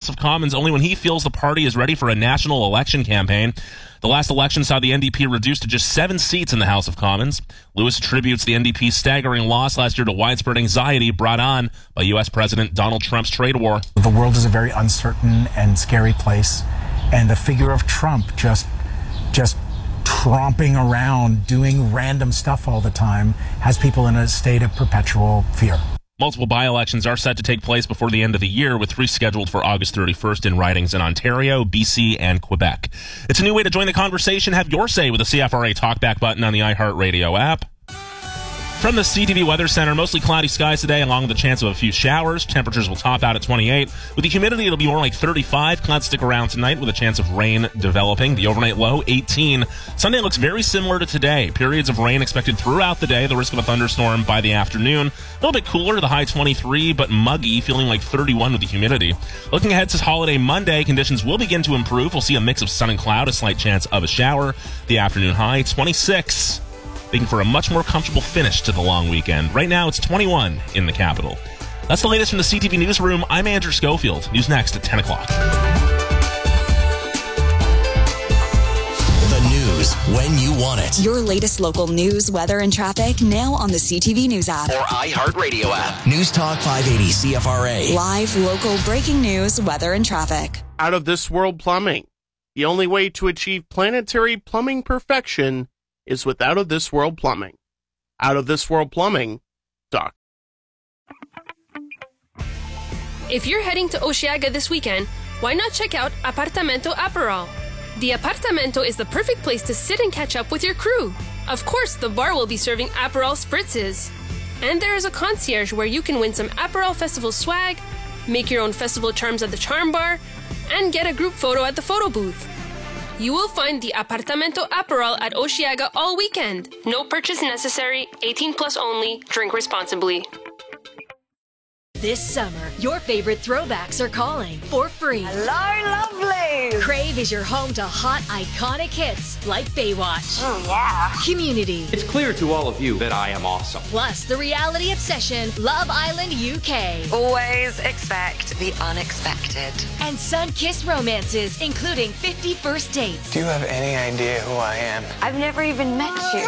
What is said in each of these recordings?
of Commons only when he feels the party is ready for a national election campaign. The last election saw the NDP reduced to just 7 seats in the House of Commons. Lewis attributes the NDP's staggering loss last year to widespread anxiety brought on by U.S. President Donald Trump's trade war. The world is a very uncertain and scary place, and the figure of Trump just tromping around doing random stuff all the time has people in a state of perpetual fear. Multiple by-elections are set to take place before the end of the year, with 3 scheduled for August 31st in ridings in Ontario, BC, and Quebec. It's a new way to join the conversation. Have your say with the CFRA Talkback button on the iHeartRadio app. From the CTV Weather Center, mostly cloudy skies today, along with a chance of a few showers. Temperatures will top out at 28. With the humidity, it'll be more like 35. Clouds stick around tonight with a chance of rain developing. The overnight low, 18. Sunday looks very similar to today. Periods of rain expected throughout the day. The risk of a thunderstorm by the afternoon. A little bit cooler, the high 23, but muggy, feeling like 31 with the humidity. Looking ahead to holiday Monday, conditions will begin to improve. We'll see a mix of sun and cloud, a slight chance of a shower. The afternoon high, 26. Making for a much more comfortable finish to the long weekend. Right now, it's 21 in the capital. That's the latest from the CTV Newsroom. I'm Andrew Schofield. News next at 10 o'clock. The news when you want it. Your latest local news, weather, and traffic now on the CTV News app. Or iHeartRadio app. News Talk 580 CFRA. Live, local, breaking news, weather, and traffic. Out of this world plumbing. The only way to achieve planetary plumbing perfection is with Out of This World Plumbing. Out of This World Plumbing. Doc. If you're heading to Osheaga this weekend, why not check out Apartamento Aperol? The Apartamento is the perfect place to sit and catch up with your crew. Of course, the bar will be serving Aperol spritzes. And there is a concierge where you can win some Aperol Festival swag, make your own festival charms at the Charm Bar, and get a group photo at the photo booth. You will find the Apartamento Aperol at Osheaga all weekend. No purchase necessary, 18 plus only, drink responsibly. This summer, your favorite throwbacks are calling for free. Hello, lovely! Crave is your home to hot, iconic hits like Baywatch. Oh, yeah. Community. It's clear to all of you that I am awesome. Plus, the reality obsession, Love Island UK. Always expect the unexpected. And sun-kissed romances, including 50 First Dates. Do you have any idea who I am? I've never even met you.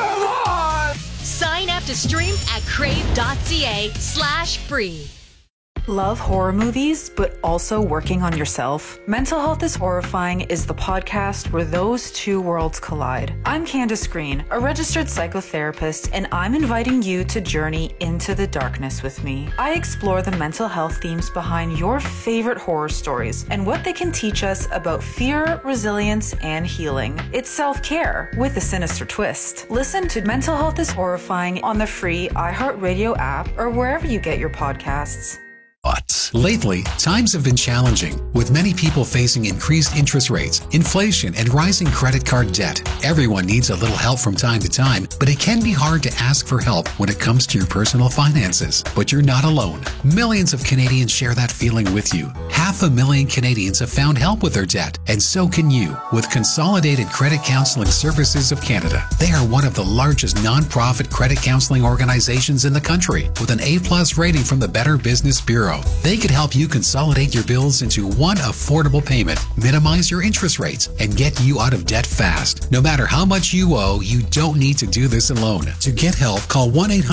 Sign up to stream at crave.ca/free. Love horror movies, but also working on yourself? Mental Health is Horrifying is the podcast where those two worlds collide. I'm Candace Green, a registered psychotherapist, and I'm inviting you to journey into the darkness with me. I explore the mental health themes behind your favorite horror stories and what they can teach us about fear, resilience, and healing. It's self-care with a sinister twist. Listen to Mental Health is Horrifying on the free iHeartRadio app or wherever you get your podcasts. But lately, times have been challenging, with many people facing increased interest rates, inflation, and rising credit card debt. Everyone needs a little help from time to time, but it can be hard to ask for help when it comes to your personal finances. But you're not alone. Millions of Canadians share that feeling with you. 500,000 Canadians have found help with their debt, and so can you with Consolidated Credit Counseling Services of Canada. They are one of the largest non-profit credit counseling organizations in the country, with an A+ rating from the Better Business Bureau. They could help you consolidate your bills into one affordable payment, minimize your interest rates, and get you out of debt fast. No matter how much you owe, you don't need to do this alone. To get help, call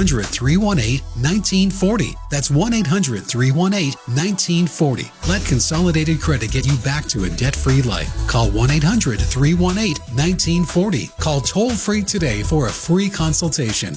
1-800-318-1940. That's 1-800-318-1940. Let Consolidated Credit get you back to a debt-free life. Call 1-800-318-1940. Call toll-free today for a free consultation.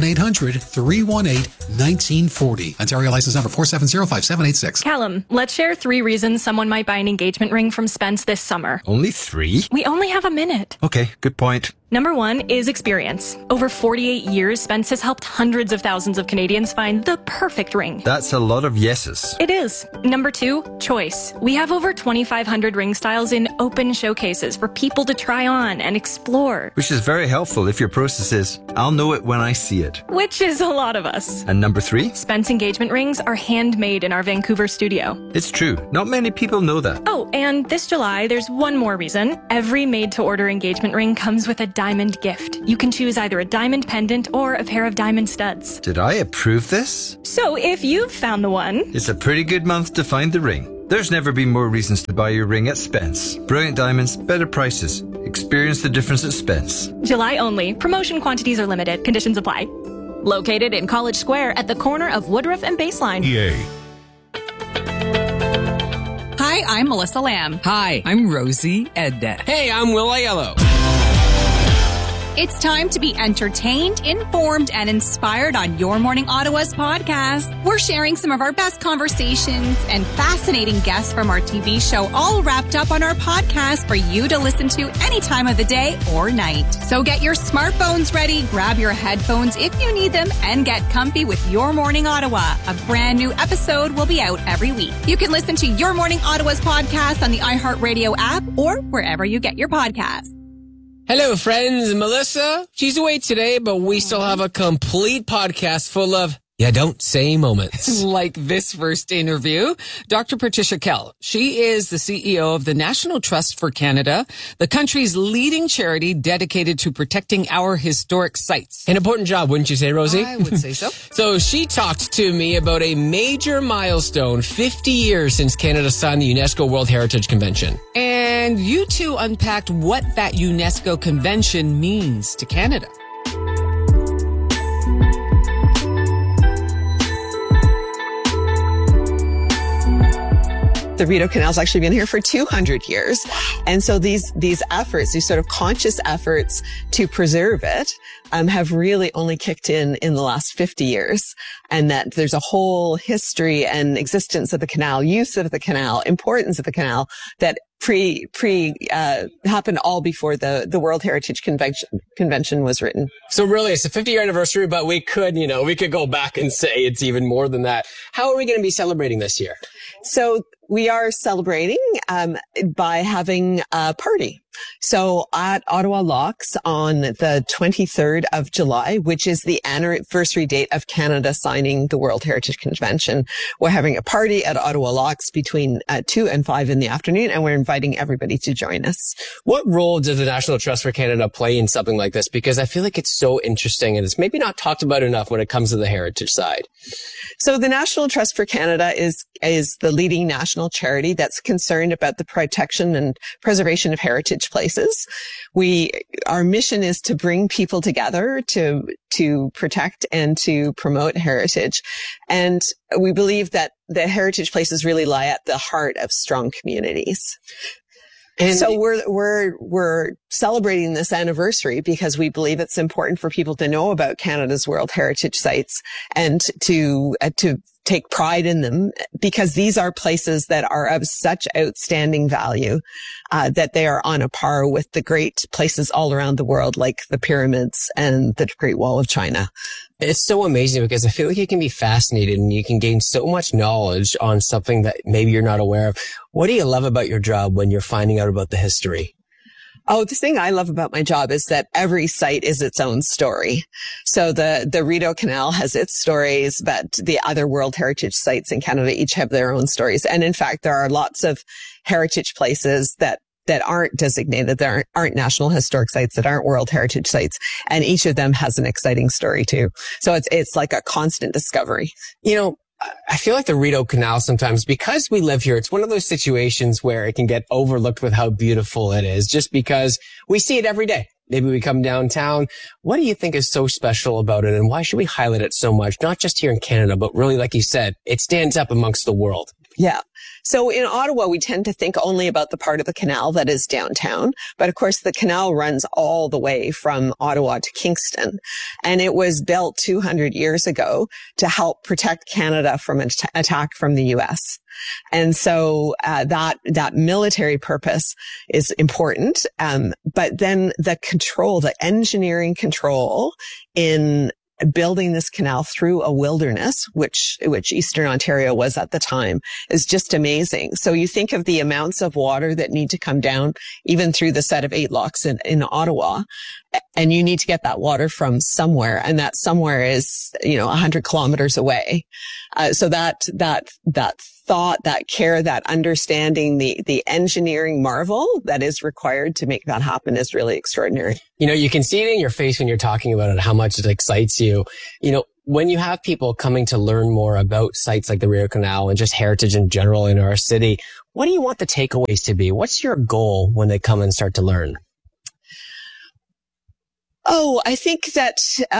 1-800-318-1940. Ontario license number 4705786. Callum, let's share 3 reasons someone might buy an engagement ring from Spence this summer. Only 3? We only have a minute. Okay, good point. Number 1 is experience. Over 48 years, Spence has helped hundreds of thousands of Canadians find the perfect ring. That's a lot of yeses. It is. Number 2, choice. We have over 2,500 ring styles in open showcases for people to try on and explore. Which is very helpful if your process is, I'll know it when I see it. Which is a lot of us. And number 3? Spence engagement rings are handmade in our Vancouver studio. It's true. Not many people know that. Oh, and this July, there's one more reason. Every made-to-order engagement ring comes with a diamond gift. You can choose either a diamond pendant or a pair of diamond studs. Did I approve this? So if you've found the one... It's a pretty good month to find the ring. There's never been more reasons to buy your ring at Spence. Brilliant diamonds, better prices. Experience the difference at Spence. July only. Promotion quantities are limited. Conditions apply. Located in College Square at the corner of Woodruff and Baseline. EA. Hi, I'm Melissa Lamb. Hi, I'm Rosie Edda. Hey, I'm Will Aiello. It's time to be entertained, informed, and inspired on Your Morning Ottawa's podcast. We're sharing some of our best conversations and fascinating guests from our TV show, all wrapped up on our podcast for you to listen to any time of the day or night. So get your smartphones ready, grab your headphones if you need them, and get comfy with Your Morning Ottawa. A brand new episode will be out every week. You can listen to Your Morning Ottawa's podcast on the iHeartRadio app or wherever you get your podcasts. Hello, friends. Melissa, she's away today, but we still have a complete podcast full of don't say moments. Like this first interview. Dr. Patricia Kell. She is the CEO of the National Trust for Canada, the country's leading charity dedicated to protecting our historic sites. An important job, wouldn't you say, Rosie? I would say so. So she talked to me about a major milestone, 50 years since Canada signed the UNESCO World Heritage Convention. And you two unpacked what that UNESCO convention means to Canada. The Rideau Canal's actually been here for 200 years. And so these efforts, these sort of conscious efforts to preserve it, have really only kicked in the last 50 years. And that there's a whole history and existence of the canal, use of the canal, importance of the canal that happened all before the World Heritage Convention was written. So really, it's a 50-year anniversary, but we could go back and say it's even more than that. How are we going to be celebrating this year? So we are celebrating by having a party. So at Ottawa Locks on the 23rd of July, which is the anniversary date of Canada signing the World Heritage Convention, we're having a party at Ottawa Locks between 2 and 5 in the afternoon, and we're inviting everybody to join us. What role does the National Trust for Canada play in something like this? Because I feel like it's so interesting and it's maybe not talked about enough when it comes to the heritage side. So the National Trust for Canada is the leading national charity that's concerned about the protection and preservation of heritage places. Our mission is to bring people together to protect and to promote heritage. And we believe that the heritage places really lie at the heart of strong communities. And so we're celebrating this anniversary because we believe it's important for people to know about Canada's World Heritage Sites and to take pride in them, because these are places that are of such outstanding value, that they are on a par with the great places all around the world, like the pyramids and the Great Wall of China. It's so amazing because I feel like you can be fascinated and you can gain so much knowledge on something that maybe you're not aware of. What do you love about your job when you're finding out about the history? Oh, the thing I love about my job is that every site is its own story. So the Rideau Canal has its stories, but the other World Heritage Sites in Canada each have their own stories. And in fact, there are lots of heritage places that aren't designated, that aren't National Historic Sites, that aren't World Heritage Sites. And each of them has an exciting story too. So it's like a constant discovery. I feel like the Rideau Canal sometimes, because we live here, it's one of those situations where it can get overlooked with how beautiful it is, just because we see it every day. Maybe we come downtown. What do you think is so special about it, and why should we highlight it so much? Not just here in Canada, but really, like you said, it stands up amongst the world. Yeah. So in Ottawa, we tend to think only about the part of the canal that is downtown. But of course, the canal runs all the way from Ottawa to Kingston. And it was built 200 years ago to help protect Canada from an attack from the U.S. And so that military purpose is important. But then the engineering control in building this canal through a wilderness, which Eastern Ontario was at the time, is just amazing. So you think of the amounts of water that need to come down, even through the set of 8 locks in Ottawa, and you need to get that water from somewhere, and that somewhere is 100 kilometers away. So that thought, that care, that understanding, the engineering marvel that is required to make that happen is really extraordinary. You can see it in your face when you're talking about it, how much it excites you. when you have people coming to learn more about sites like the Rideau Canal and just heritage in general in our city, what do you want the takeaways to be? What's your goal when they come and start to learn? Oh, I think that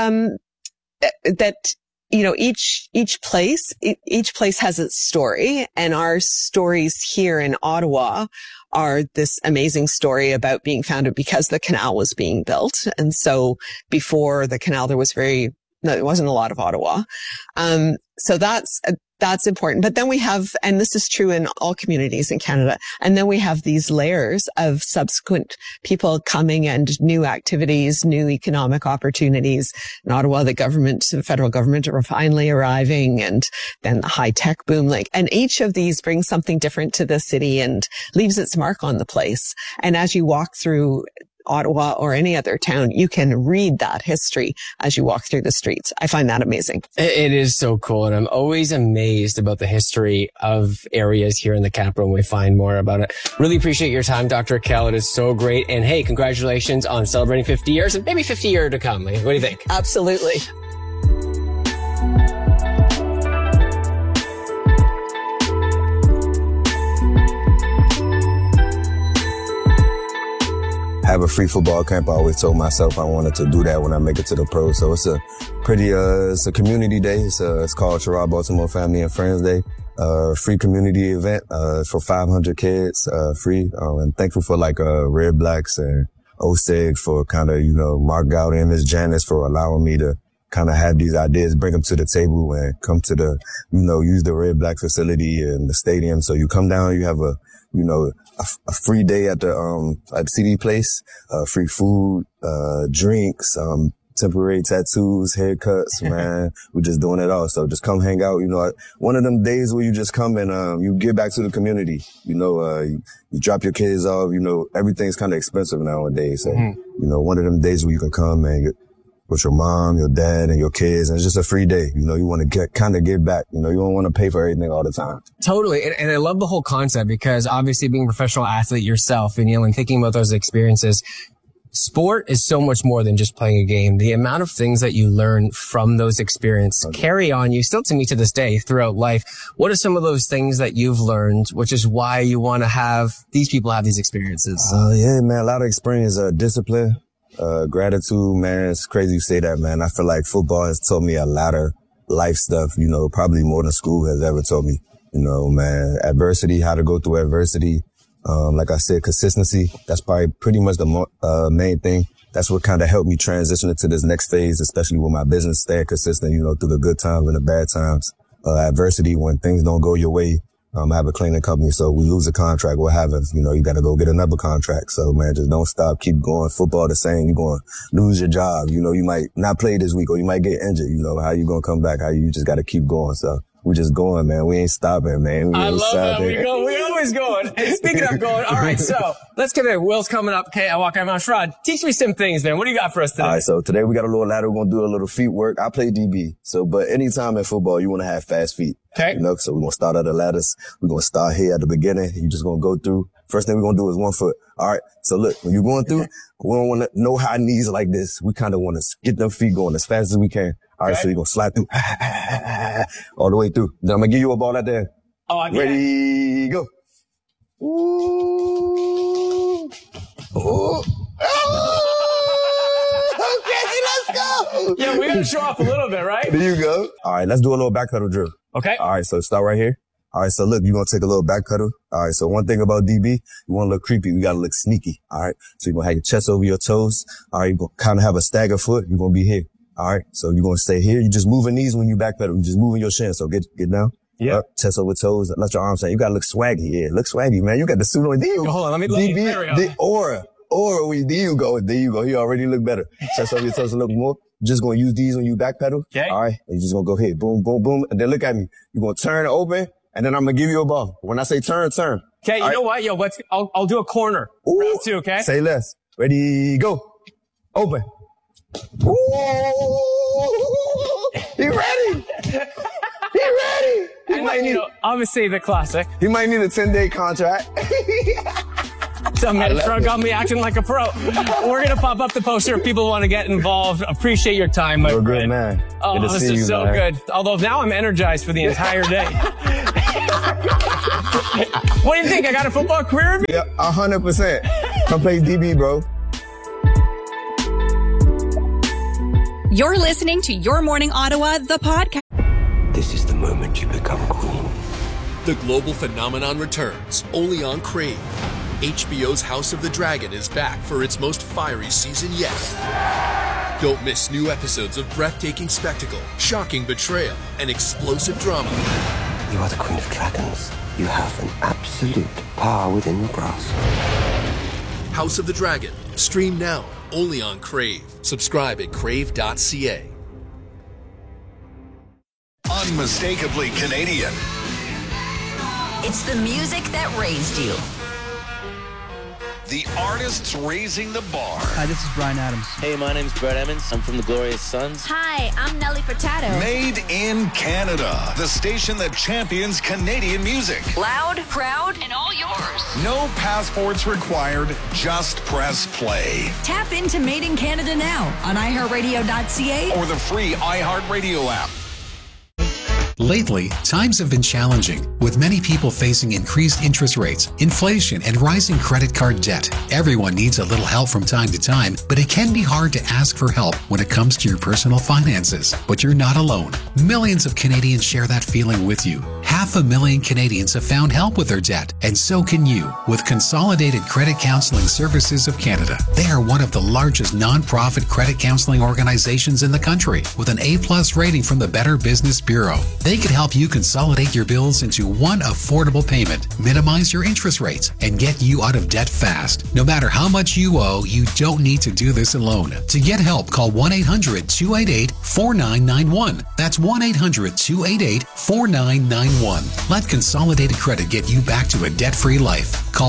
each place has its story, and our stories here in Ottawa are this amazing story about being founded because the canal was being built. And so before the canal, there wasn't a lot of Ottawa. So that's important. But then we have, and this is true in all communities in Canada, and then we have these layers of subsequent people coming and new activities, new economic opportunities. In Ottawa, the federal government are finally arriving, and then the high-tech boom. And each of these brings something different to the city and leaves its mark on the place. And as you walk through Ottawa or any other town, you can read that history as you walk through the streets. I find that amazing. It is so cool. And I'm always amazed about the history of areas here in the capital when we find more about it. Really appreciate your time, Dr. Kell. It is so great. And hey, congratulations on celebrating 50 years and maybe 50 years to come. What do you think? Absolutely. Have a free football camp. I always told myself I wanted to do that when I make it to the pros. So it's a pretty, it's a community day. It's called Sherrod Baltimore Family and Friends Day. Free community event, for 500 kids, free. And thankful for Red Blacks and OSEG for kind of, Mark Gowdy and Miss Janice for allowing me to kind of have these ideas, bring them to the table and come to the, use the Red Black facility and the stadium. So you come down, you have a free day at the CD place, free food, drinks, temporary tattoos, haircuts, man. We're just doing it all. So just come hang out. One of them days where you just come and, you give back to the community. You drop your kids off, everything's kind of expensive nowadays. So, one of them days where you can come and with your mom, your dad, and your kids, and it's just a free day. You want to give back. You don't want to pay for everything all the time. Totally. And I love the whole concept because obviously being a professional athlete yourself and thinking about those experiences, sport is so much more than just playing a game. The amount of things that you learn from those experiences carry on you still to me to this day throughout life. What are some of those things that you've learned, which is why you want to have these people have these experiences? Yeah, man, a lot of experience, discipline. Gratitude, man. It's crazy you say that, man. I feel like football has taught me a lot of life stuff, probably more than school has ever taught me. Man, adversity, how to go through adversity. Like I said, consistency. That's probably pretty much the main thing. That's what kind of helped me transition into this next phase, especially with my business, staying consistent, through the good times and the bad times. Adversity, when things don't go your way. I have a cleaning company, so we lose a contract. What happens? You got to go get another contract. So, man, just don't stop. Keep going. Football the same. You're going to lose your job. You might not play this week or you might get injured. How you going to come back? You just got to keep going. So we're just going, man. We ain't stopping, man. I love that. We always going. And speaking of going, all right, so let's get it. Will's coming up. Okay, I walk around. Sherrod, teach me some things, man. What do you got for us today? All right, so today we got a little ladder. We're going to do a little feet work. I play DB. But anytime in football, you want to have fast feet. Okay. So we're going to start at the ladders. We're going to start here at the beginning. You're just going to go through. First thing we're going to do is 1 foot. All right. So look, when you're going through, we don't want to no high knees like this. We kind of want to get them feet going as fast as we can. All right. So you're going to slide through all the way through. Then I'm going to give you a ball out there. Oh, I get Ready, go. Ooh. Ooh. Okay, let's go. Yeah, we got to show off a little bit, right? There you go. All right, let's do a little back pedal drill. Okay. All right, so start right here. All right, so look, you're going to take a little back pedal. All right, so one thing about DB, you want to look creepy. You got to look sneaky. All right, so you're going to have your chest over your toes. All right, you're going to kind of have a stagger foot. You're going to be here. All right, so you're going to stay here. You're just moving knees when you back pedal. You're just moving your shin. So get down. Yeah. Up, chest over toes. Let your arms down. You got to look swaggy. Yeah, look swaggy, man. You got the suit on. Hold on, let me there we go. The aura. There you go. He already look better. Chest over your toes a little more. Just going to use these when you back pedal. Okay. All right. You're just going to go here. Boom, boom, boom. And then look at me. You're going to turn open. And then I'm going to give you a ball. When I say turn. Okay. You know what? Yo, I'll do a corner. Ooh. Round 2. Okay. Say less. Ready, go. Open. Ooh. He ready. Obviously the classic. He might need a 10-day contract. Some man got me acting like a pro. We're going to pop up the poster if people want to get involved. Appreciate your time, my friend. Good, man. Oh, this is so good. Although now I'm energized for the entire day. What do you think? I got a football career in me? Yeah, 100%. Come play DB, bro. You're listening to Your Morning Ottawa, the podcast. This is the moment you become queen. The global phenomenon returns, only on Crave. HBO's House of the Dragon is back for its most fiery season yet. Don't miss new episodes of breathtaking spectacle, shocking betrayal, and explosive drama. You are the Queen of Dragons. You have an absolute power within your grasp. House of the Dragon. Stream now, only on Crave. Subscribe at crave.ca. Unmistakably Canadian. It's the music that raised you. The artists raising the bar. Hi, this is Bryan Adams. Hey, my name's Brett Emmons. I'm from the Glorious Sons. Hi, I'm Nelly Furtado. Made in Canada. The station that champions Canadian music. Loud, proud, and all yours. No passports required. Just press play. Tap into Made in Canada now on iHeartRadio.ca or the free iHeartRadio app. Lately, times have been challenging, with many people facing increased interest rates, inflation, and rising credit card debt. Everyone needs a little help from time to time, but it can be hard to ask for help when it comes to your personal finances. But you're not alone. Millions of Canadians share that feeling with you. 500,000 Canadians have found help with their debt, and so can you with Consolidated Credit Counseling Services of Canada. They are one of the largest non-profit credit counseling organizations in the country, with an A+ rating from the Better Business Bureau. They can help you consolidate your bills into one affordable payment, minimize your interest rates, and get you out of debt fast. No matter how much you owe, you don't need to do this alone. To get help, call 1-800-288-4991. That's 1-800-288-4991. Let Consolidated Credit get you back to a debt-free life. Call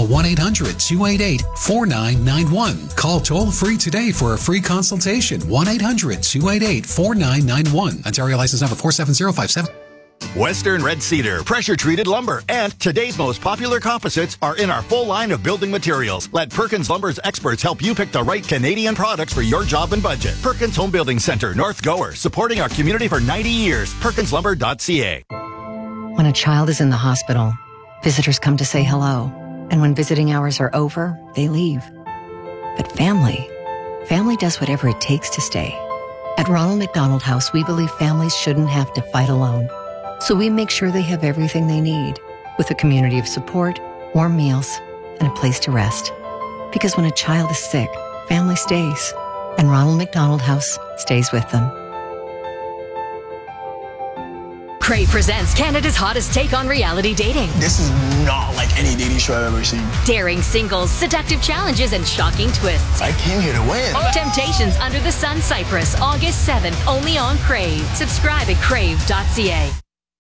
1-800-288-4991. Call toll-free today for a free consultation. 1-800-288-4991. Ontario license number 47057. Western Red Cedar, pressure-treated lumber, and today's most popular composites are in our full line of building materials. Let Perkins Lumber's experts help you pick the right Canadian products for your job and budget. Perkins Home Building Center, North Gower, supporting our community for 90 years. PerkinsLumber.ca. When a child is in the hospital, visitors come to say hello. And when visiting hours are over, they leave. But family does whatever it takes to stay. At Ronald McDonald House, we believe families shouldn't have to fight alone. So we make sure they have everything they need, with a community of support, warm meals, and a place to rest. Because when a child is sick, family stays, and Ronald McDonald House stays with them. Crave presents Canada's hottest take on reality dating. This is not like any dating show I've ever seen. Daring singles, seductive challenges, and shocking twists. I came here to win. Temptations Under the Sun Cyprus, August 7th, only on Crave. Subscribe at crave.ca.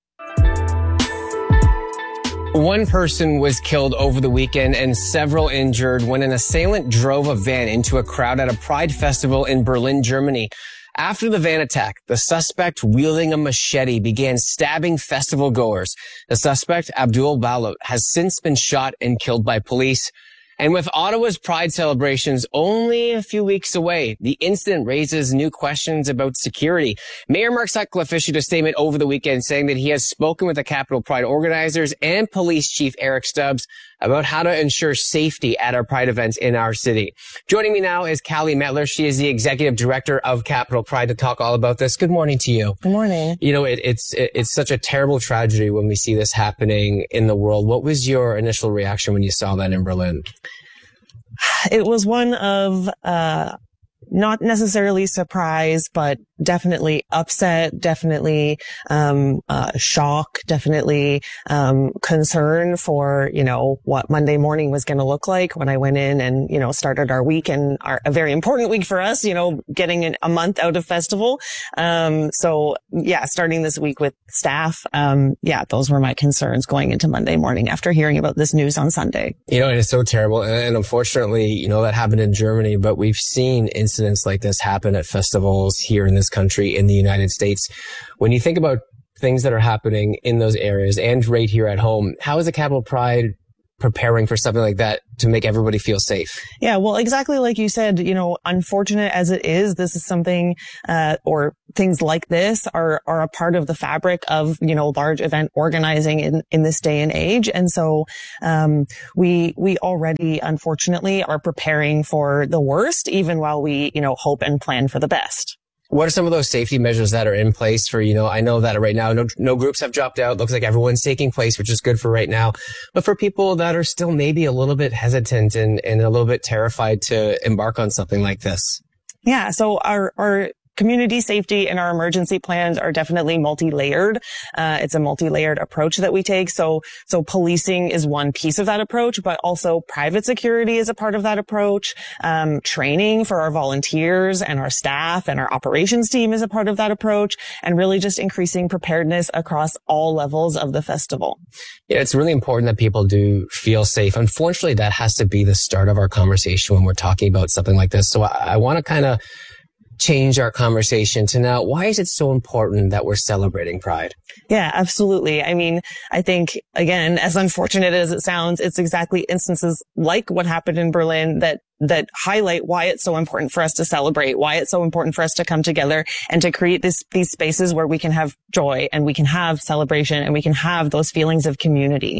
One person was killed over the weekend and several injured when an assailant drove a van into a crowd at a Pride festival in Berlin, Germany. After the van attack, the suspect wielding a machete began stabbing festival goers. The suspect, Abdul Balot, has since been shot and killed by police. And with Ottawa's Pride celebrations only a few weeks away, the incident raises new questions about security. Mayor Mark Sutcliffe issued a statement over the weekend saying that he has spoken with the Capital Pride organizers and Police Chief Eric Stubbs about how to ensure safety at our Pride events in our city. Joining me now is Callie Metler. She is the Executive Director of Capital Pride to talk all about this. Good morning to you. Good morning. You know, it's such a terrible tragedy when we see this happening in the world. What was your initial reaction when you saw that in Berlin? It was one of, not necessarily surprise, but definitely upset, definitely, shock, definitely, concern for, what Monday morning was going to look like when I went in and, started our week and a very important week for us, getting a month out of festival. Starting this week with staff, those were my concerns going into Monday morning after hearing about this news on Sunday. It is so terrible. And unfortunately, that happened in Germany, but we've seen incidents like this happen at festivals here in this country, in the United States. When you think about things that are happening in those areas and right here at home, how is the Capital Pride preparing for something like that to make everybody feel safe? Yeah, well, exactly like you said, unfortunate as it is, this is something, or things like this are a part of the fabric of, large event organizing in this day and age. And so, we already, unfortunately, are preparing for the worst, even while we, hope and plan for the best. What are some of those safety measures that are in place for, I know that right now, no groups have dropped out. Looks like everyone's taking place, which is good for right now. But for people that are still maybe a little bit hesitant and a little bit terrified to embark on something like this. Yeah. So our community safety and our emergency plans are definitely multi-layered. It's a multi-layered approach that we take. So policing is one piece of that approach, but also private security is a part of that approach. Training for our volunteers and our staff and our operations team is a part of that approach, and really just increasing preparedness across all levels of the festival. Yeah, it's really important that people do feel safe. Unfortunately, that has to be the start of our conversation when we're talking about something like this. So I want to kind of change our conversation to now, why is it so important that we're celebrating Pride? Yeah, absolutely. I mean, I think, again, as unfortunate as it sounds, it's exactly instances like what happened in Berlin that highlight why it's so important for us to celebrate, why it's so important for us to come together and to create these spaces where we can have joy and we can have celebration and we can have those feelings of community.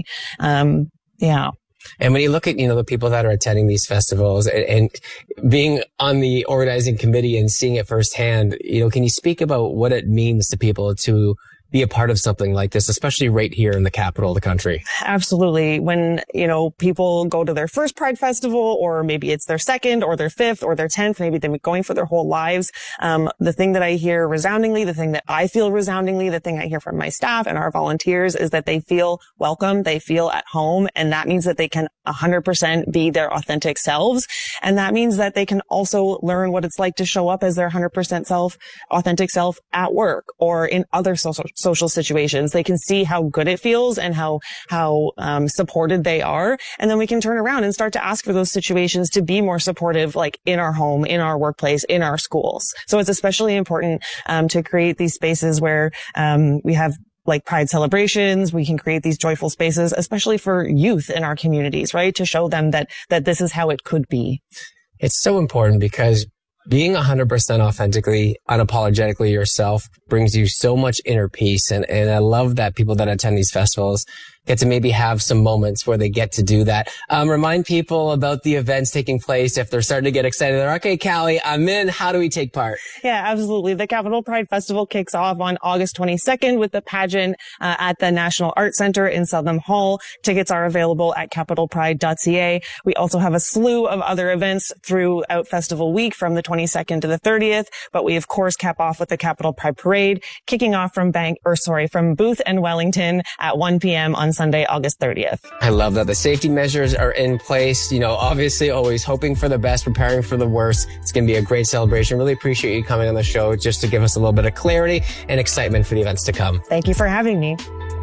Yeah. And when you look at, the people that are attending these festivals and being on the organizing committee and seeing it firsthand, can you speak about what it means to people to be a part of something like this, especially right here in the capital of the country? Absolutely. When, people go to their first Pride Festival, or maybe it's their second or their fifth or their 10th, maybe they've been going for their whole lives. The thing that I hear resoundingly, the thing that I feel resoundingly, the thing I hear from my staff and our volunteers is that they feel welcome, they feel at home, and that means that they can 100% be their authentic selves. And that means that they can also learn what it's like to show up as their 100% authentic self at work or in other social situations. They can see how good it feels and how supported they are. And then we can turn around and start to ask for those situations to be more supportive, like in our home, in our workplace, in our schools. So it's especially important to create these spaces where we have like Pride celebrations. We can create these joyful spaces, especially for youth in our communities, right? To show them that this is how it could be. It's so important because being 100% authentically, unapologetically yourself brings you so much inner peace. And I love that people that attend these festivals get to maybe have some moments where they get to do that. Remind people about the events taking place. If they're starting to get excited, they're, okay, Callie, I'm in. How do we take part? Yeah, absolutely. The Capital Pride Festival kicks off on August 22nd with the pageant at the National Arts Center in Southam Hall. Tickets are available at capitalpride.ca. We also have a slew of other events throughout Festival Week from the 22nd to the 30th, but we of course cap off with the Capital Pride Parade, kicking off from Booth and Wellington at 1 p.m. on Sunday, August 30th. I love that the safety measures are in place. Obviously always hoping for the best, preparing for the worst. It's going to be a great celebration. Really appreciate you coming on the show just to give us a little bit of clarity and excitement for the events to come. Thank you for having me.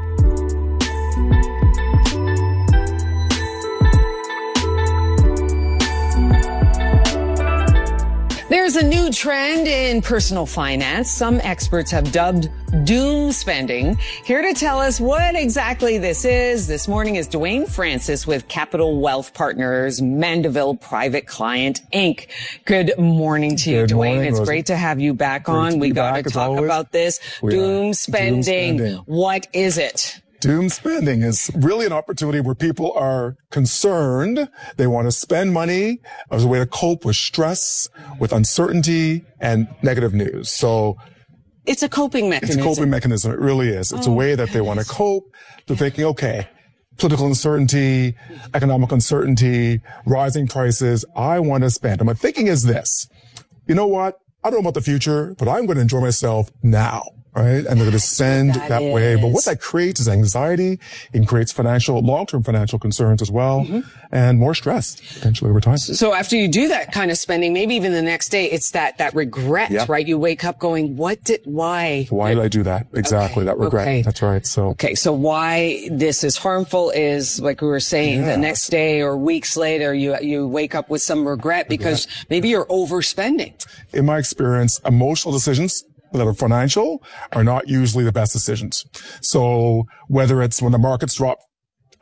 There's a new trend in personal finance some experts have dubbed doom spending. Here to tell us what exactly this is this morning is Dwayne Francis with Capital Wealth Partners, Mandeville Private Client, Inc. Good morning to you, Dwayne. It's great to have you back on. We got to talk about this. Doom spending. What is it? Doom spending is really an opportunity where people are concerned. They want to spend money as a way to cope with stress, with uncertainty, and negative news. So it's a coping mechanism. It's a coping mechanism. It really is. It's a way that they want to cope. They're thinking, okay, political uncertainty, economic uncertainty, rising prices. I want to spend. And my thinking is this. You know what? I don't know about the future, but I'm going to enjoy myself now. Right? And they're going to spend that way. But what that creates is anxiety. It creates long-term financial concerns as well, and more stress potentially over time. So after you do that kind of spending, maybe even the next day, it's that regret, right? You wake up going, why? Why did I do that? Exactly. Okay. That regret. Okay. That's right. So why this is harmful is, like we were saying, the next day or weeks later, you wake up with some regret because maybe you're overspending. In my experience, emotional decisions that are financial are not usually the best decisions. So whether it's when the markets drop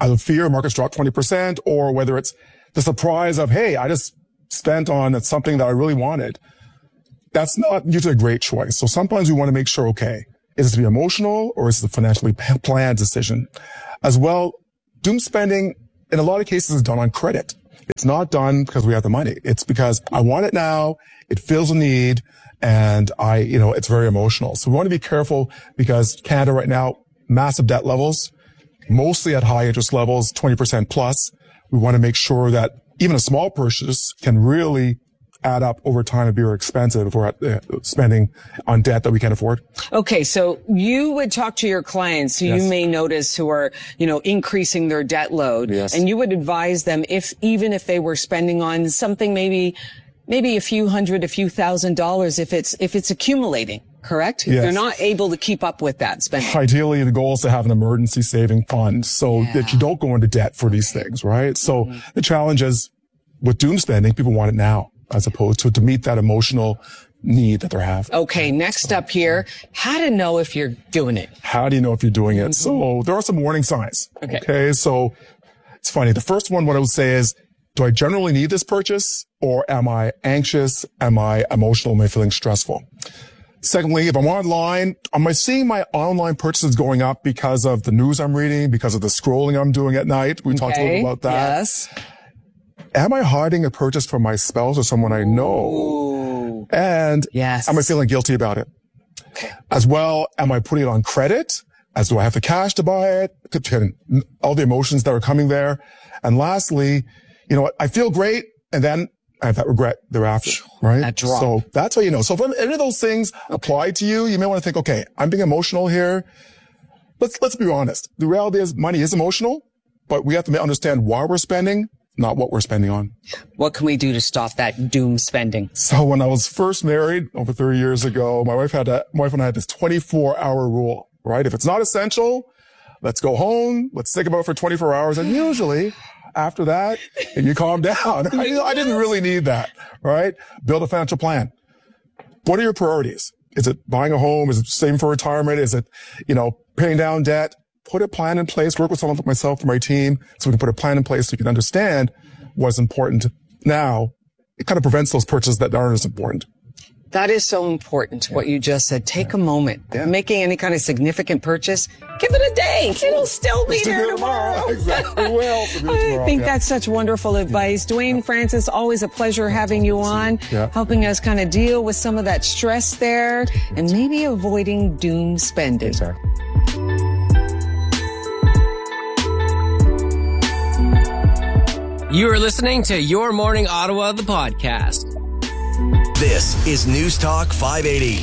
either fear markets drop 20% or whether it's the surprise of, hey, I just spent on something that I really wanted. That's not usually a great choice. So sometimes we want to make sure, okay, is this to be emotional or is it a financially planned decision? As well, doom spending in a lot of cases is done on credit. It's not done because we have the money. It's because I want it now. It feels a need. And it's very emotional. So we want to be careful because Canada right now, massive debt levels, mostly at high interest levels, 20% plus. We want to make sure that even a small purchase can really add up over time and be very expensive if we're spending on debt that we can't afford. Okay, so you would talk to your clients who you may notice who are, increasing their debt load, and you would advise them even if they were spending on something maybe a few hundred, a few $1,000s if it's accumulating. Correct? Yes. They're not able to keep up with that spending. Ideally, the goal is to have an emergency saving fund so that you don't go into debt for these things, right? So the challenge is with doom spending, people want it now as opposed to meet that emotional need that they have. Okay, next up here, how to know if you're doing it. How do you know if you're doing it? So there are some warning signs. Okay, so it's funny. The first one, what I would say is, do I generally need this purchase or am I anxious? Am I emotional? Am I feeling stressful? Secondly, if I'm online, am I seeing my online purchases going up because of the news I'm reading, because of the scrolling I'm doing at night? We talked a little bit about that. Yes. Am I hiding a purchase from my spouse or someone I know? Ooh. And am I feeling guilty about it? As well, am I putting it on credit? Do I have the cash to buy it? All the emotions that are coming there. And lastly, I feel great and then I have that regret thereafter, right? That drop. So that's how you know. So if any of those things apply to you, you may want to think, okay, I'm being emotional here. Let's be honest. The reality is money is emotional, but we have to understand why we're spending, not what we're spending on. What can we do to stop that doom spending? So when I was first married over 30 years ago, my wife and I had this 24-hour rule, right? If it's not essential, let's go home. Let's think about it for 24 hours. And usually after that, you calm down. I didn't really need that, right? Build a financial plan. What are your priorities? Is it buying a home? Is it saving for retirement? Is it, paying down debt? Put a plan in place, work with someone like myself and my team so we can put a plan in place so you can understand what's important now. It kind of prevents those purchases that aren't as important. That is so important, what you just said. Take a moment. Making any kind of significant purchase, give it a day. It'll still be there tomorrow. Exactly. I think that's such wonderful advice. Dwayne Francis, always a pleasure having you on, helping us kind of deal with some of that stress there and maybe avoiding doom spending. You are listening to Your Morning Ottawa, the podcast. This is News Talk 580,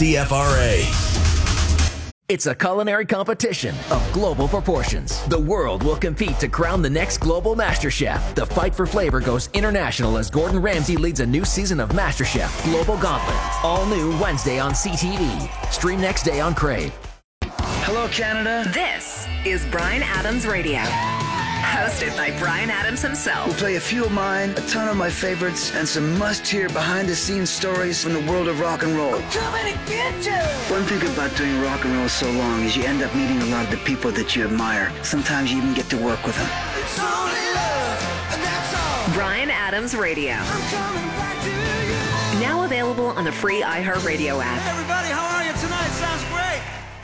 CFRA. It's a culinary competition of global proportions. The world will compete to crown the next global MasterChef. The fight for flavor goes international as Gordon Ramsay leads a new season of MasterChef Global Gauntlet. All new Wednesday on CTV. Stream next day on Crave. Hello, Canada. This is Bryan Adams Radio. Hosted by Bryan Adams himself. We'll play a few of mine, a ton of my favorites, and some must-hear behind-the-scenes stories from the world of rock and roll. We're coming to get you! One thing about doing rock and roll so long is you end up meeting a lot of the people that you admire. Sometimes you even get to work with them. It's only love, and that's all. Bryan Adams Radio. I'm coming back to you. Now available on the free iHeartRadio app. Hey everybody, how are you tonight? Sounds great.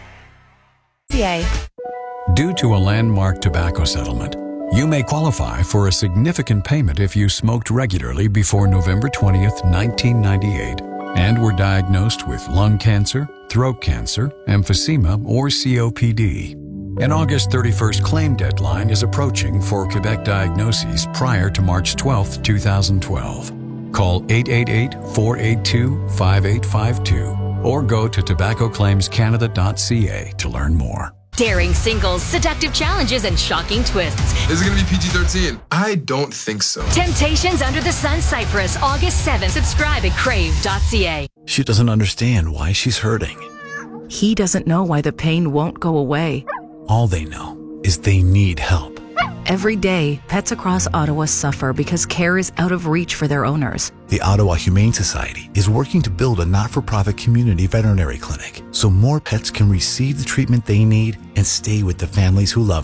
Due to a landmark tobacco settlement, you may qualify for a significant payment if you smoked regularly before November 20th, 1998, and were diagnosed with lung cancer, throat cancer, emphysema, or COPD. An August 31st claim deadline is approaching for Quebec diagnoses prior to March 12th, 2012. Call 888-482-5852 or go to tobaccoclaimscanada.ca to learn more. Daring singles, seductive challenges, and shocking twists. Is it going to be PG-13? I don't think so. Temptations Under the Sun Cyprus, August 7th. Subscribe at crave.ca. She doesn't understand why she's hurting. He doesn't know why the pain won't go away. All they know is they need help. Every day, pets across Ottawa suffer because care is out of reach for their owners. The Ottawa Humane Society is working to build a not-for-profit community veterinary clinic so more pets can receive the treatment they need and stay with the families who love them.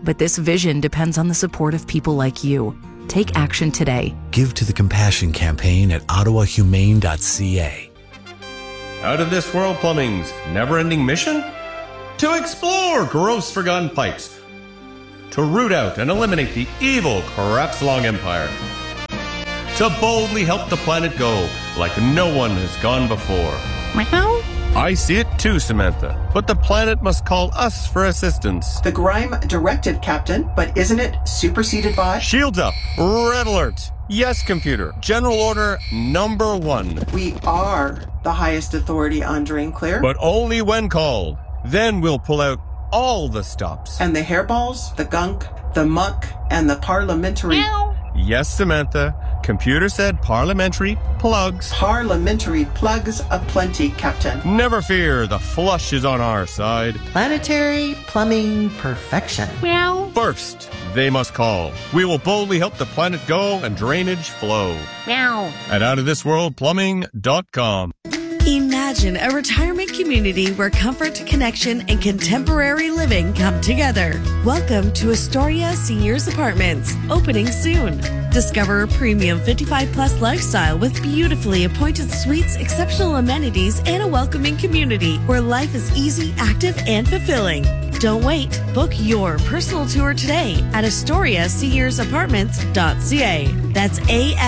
But this vision depends on the support of people like you. Take action today. Give to the Compassion Campaign at ottawahumane.ca. Out of This World Plumbing's never-ending mission? To explore gross forgotten pipes. To root out and eliminate the evil Crapslong Empire. To boldly help the planet go like no one has gone before. Meow. I see it too, Samantha, but the planet must call us for assistance. The Grime directive, Captain, but isn't it superseded by? Shields up. Red alert. Yes, computer. General order number 1. We are the highest authority on Drain Clear. But only when called. Then we'll pull out all the stops. And the hairballs, the gunk, the muck, and the parliamentary... Meow. Yes, Samantha. Computer said parliamentary plugs. Parliamentary plugs aplenty, Captain. Never fear, the flush is on our side. Planetary plumbing perfection. Meow. First, they must call. We will boldly help the planet go and drainage flow. Meow. At outofthisworldplumbing.com. Imagine a retirement community where comfort, connection, and contemporary living come together. Welcome to Astoria Seniors Apartments, opening soon. Discover a premium 55-plus lifestyle with beautifully appointed suites, exceptional amenities, and a welcoming community where life is easy, active, and fulfilling. Don't wait. Book your personal tour today at AstoriaSeniorsApartments.ca. That's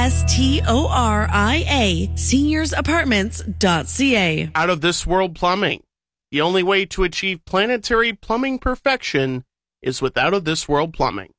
ASTORIA SeniorsApartments.ca. Out of This World Plumbing. The only way to achieve planetary plumbing perfection is with Out of This World Plumbing.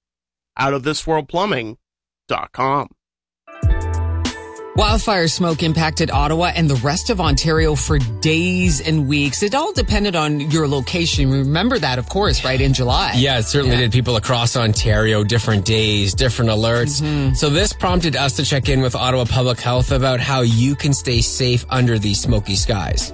OutofThisWorldPlumbing.com. Wildfire smoke impacted Ottawa and the rest of Ontario for days and weeks. It all depended on your location. Remember that, of course, right, in July. Yeah, it certainly did. People across Ontario, different days, different alerts. Mm-hmm. So this prompted us to check in with Ottawa Public Health about how you can stay safe under these smoky skies.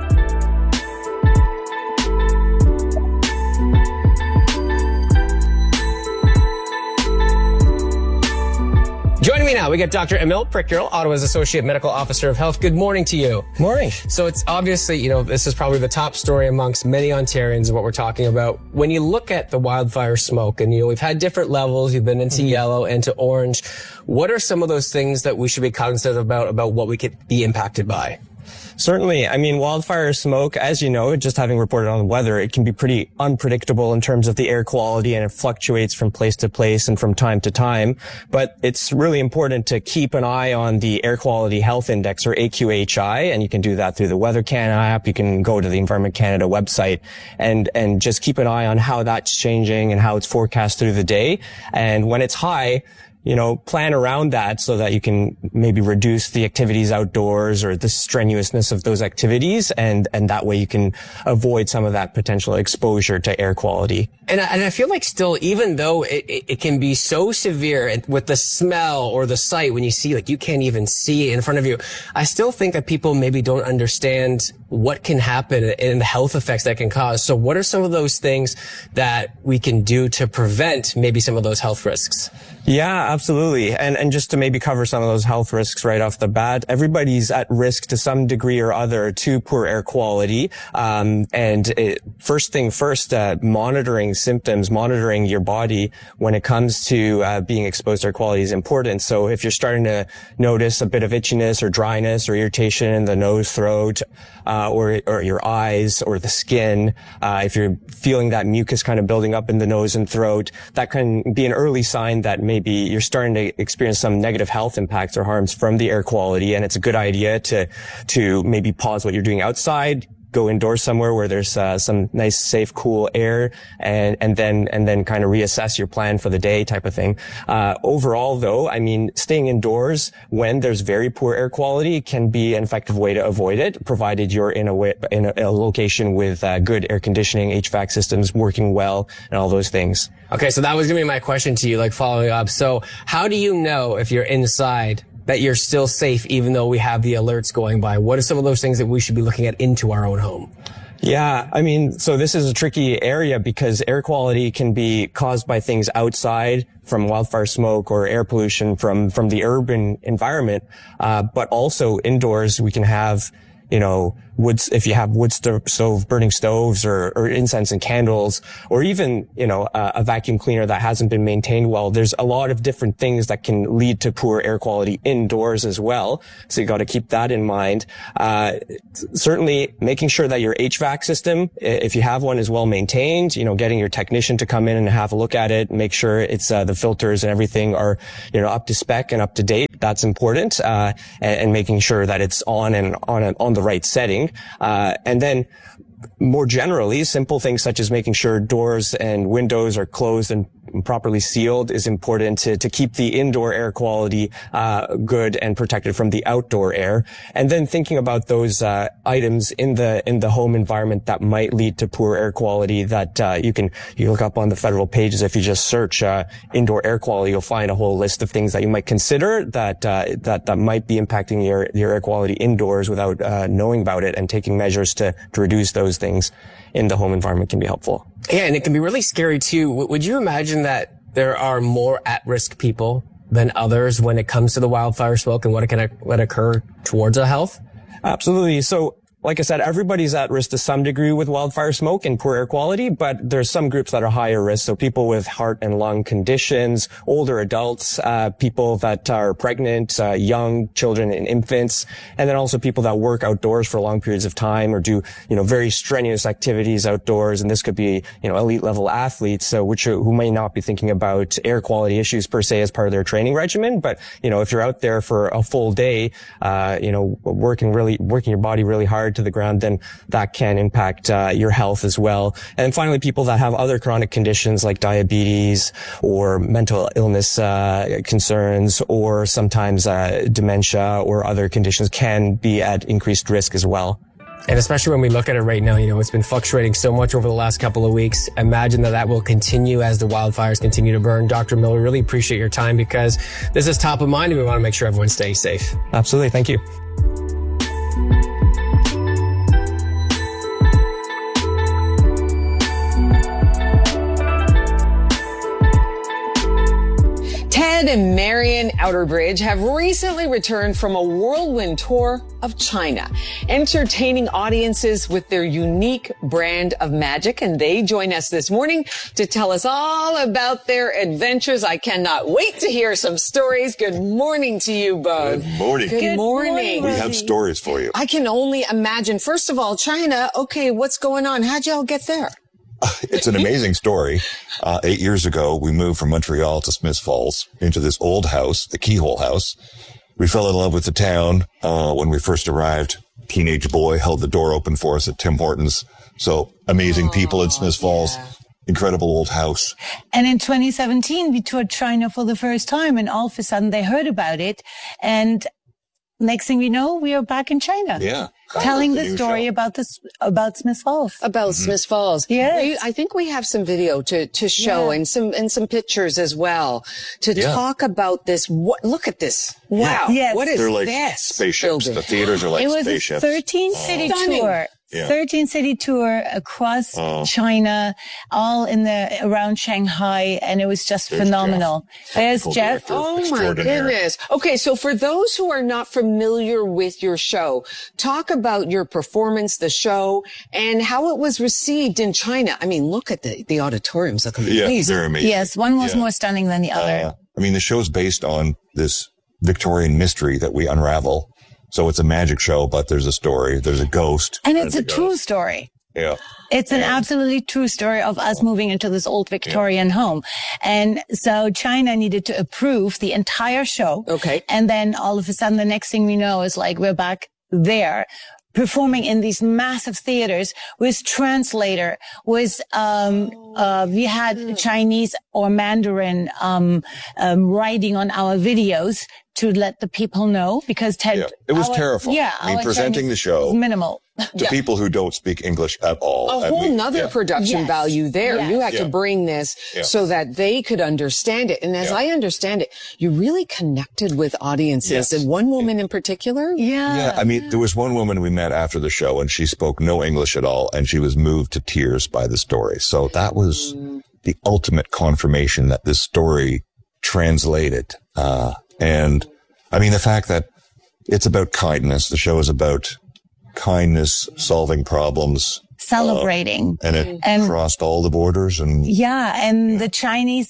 Joining me now, we got Dr. Emil Prickyl, Ottawa's Associate Medical Officer of Health. Good morning to you. Morning. So it's obviously, this is probably the top story amongst many Ontarians of what we're talking about. When you look at the wildfire smoke, and we've had different levels, you've been into yellow, into orange. What are some of those things that we should be cognizant about what we could be impacted by? Certainly. I mean, wildfire smoke, as you know, just having reported on the weather, it can be pretty unpredictable in terms of the air quality, and it fluctuates from place to place and from time to time. But it's really important to keep an eye on the Air Quality Health Index, or AQHI, and you can do that through the Weather Canada app. You can go to the Environment Canada website and just keep an eye on how that's changing and how it's forecast through the day. And when it's high, plan around that so that you can maybe reduce the activities outdoors or the strenuousness of those activities. And that way you can avoid some of that potential exposure to air quality. And I feel like still, even though it can be so severe with the smell or the sight, when you see, you can't even see it in front of you, I still think that people maybe don't understand what can happen and the health effects that can cause. So what are some of those things that we can do to prevent maybe some of those health risks? Yeah, absolutely. And just to maybe cover some of those health risks right off the bat, everybody's at risk to some degree or other to poor air quality. First thing first, monitoring symptoms, monitoring your body when it comes to being exposed to air quality is important. So if you're starting to notice a bit of itchiness or dryness or irritation in the nose, throat, or your eyes or the skin, if you're feeling that mucus kind of building up in the nose and throat, that can be an early sign that maybe you're starting to experience some negative health impacts or harms from the air quality. And it's a good idea to maybe pause what you're doing outside, go indoors somewhere where there's some nice, safe, cool air, and then kind of reassess your plan for the day type of thing. Overall, though, I mean, staying indoors when there's very poor air quality can be an effective way to avoid it, provided you're in a location with good air conditioning, HVAC systems working well, and all those things. Okay, so that was going to be my question to you, following up. So how do you know if you're inside that you're still safe even though we have the alerts going by? What are some of those things that we should be looking at into our own home? Yeah, I mean, so this is a tricky area because air quality can be caused by things outside from wildfire smoke or air pollution from the urban environment. But also indoors we can have if you have wood stove, burning stoves or incense and candles, or even, a vacuum cleaner that hasn't been maintained well, there's a lot of different things that can lead to poor air quality indoors as well. So you got to keep that in mind. Certainly making sure that your HVAC system, if you have one, is well maintained, getting your technician to come in and have a look at it, make sure it's, the filters and everything are, up to spec and up to date. That's important. And making sure that it's on the right setting. And then more generally, simple things such as making sure doors and windows are closed and properly sealed is important to keep the indoor air quality good and protected from the outdoor air. And then thinking about those items in the home environment that might lead to poor air quality that you look up on the federal pages. If you just search indoor air quality, you'll find a whole list of things that you might consider that might be impacting your air quality indoors without knowing about it, and taking measures to reduce those things in the home environment can be helpful. Yeah, and it can be really scary too. Would you imagine that there are more at-risk people than others when it comes to the wildfire smoke and what it can occur towards our health? Absolutely. So, like I said, everybody's at risk to some degree with wildfire smoke and poor air quality, but there's some groups that are higher risk. So people with heart and lung conditions, older adults, people that are pregnant, young children and infants, and then also people that work outdoors for long periods of time or do, very strenuous activities outdoors. And this could be, elite level athletes, who may not be thinking about air quality issues per se as part of their training regimen. But, if you're out there for a full day, working your body really hard to the ground, then that can impact your health as well. And finally, people that have other chronic conditions like diabetes or mental illness concerns, or sometimes dementia or other conditions, can be at increased risk as well. And especially when we look at it right now, it's been fluctuating so much over the last couple of weeks. Imagine that will continue as the wildfires continue to burn. Dr. Miller, really appreciate your time, because this is top of mind and we want to make sure everyone stays safe. Absolutely. Thank you. Ted and Marion Outerbridge have recently returned from a whirlwind tour of China, entertaining audiences with their unique brand of magic. And they join us this morning to tell us all about their adventures. I cannot wait to hear some stories. Good morning to you both. Good morning. Good morning. We have stories for you. I can only imagine. First of all, China. Okay, what's going on? How'd y'all get there? It's an amazing story. 8 years ago, we moved from Montreal to Smiths Falls into this old house, the Keyhole House. We fell in love with the town when we first arrived. Teenage boy held the door open for us at Tim Hortons. So amazing people in Smiths Falls. Incredible old house. And in 2017, we toured China for the first time, and all of a sudden they heard about it. And next thing we know, we are back in China. Yeah. Telling the story about Smiths Falls. About Smiths Falls. Yes. I think we have some video to show, and some pictures as well to talk about this. Look at this. Wow. Yes. What is They're like this? spaceships. The theaters are like spaceships. It was a 13-city tour. Yeah. 13-city tour across China, all around Shanghai, and it was just phenomenal. There's Jeff. Oh my goodness. Okay, so for those who are not familiar with your show, talk about your performance, the show, and how it was received in China. I mean, look at the auditoriums. Look amazing. Yeah, they're amazing. Yes, one was more stunning than the other. The show's based on this Victorian mystery that we unravel. So it's a magic show, but there's a story. There's a ghost. And it's a true story. Yeah. It's an absolutely true story of us moving into this old Victorian home. And so China needed to approve the entire show. Okay. And then all of a sudden, the next thing we know is we're back there, performing in these massive theaters with translator, with, we had Chinese or Mandarin, writing on our videos to let the people know, because Ted. It was terrifying. Yeah. Presenting the show. Was minimal. To people who don't speak English at all. A whole nother production value there. Yes. You had to bring this so that they could understand it. And as I understand it, you really connected with audiences. And one woman in particular? Yeah. There was one woman we met after the show, and she spoke no English at all, and she was moved to tears by the story. So that was the ultimate confirmation that this story translated. And the fact that it's about kindness. The show is about kindness, solving problems. Celebrating. And it crossed all the borders. And the Chinese,